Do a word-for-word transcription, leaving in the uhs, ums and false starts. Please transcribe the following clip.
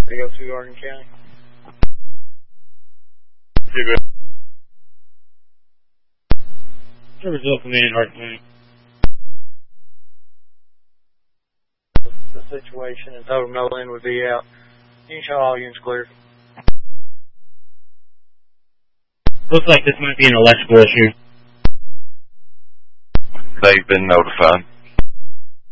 three oh two Oregon County. Service Hill Command, Hart County. The situation and total no end would be out. You can show all units clear. Looks like this might be an electrical issue. They've been notified.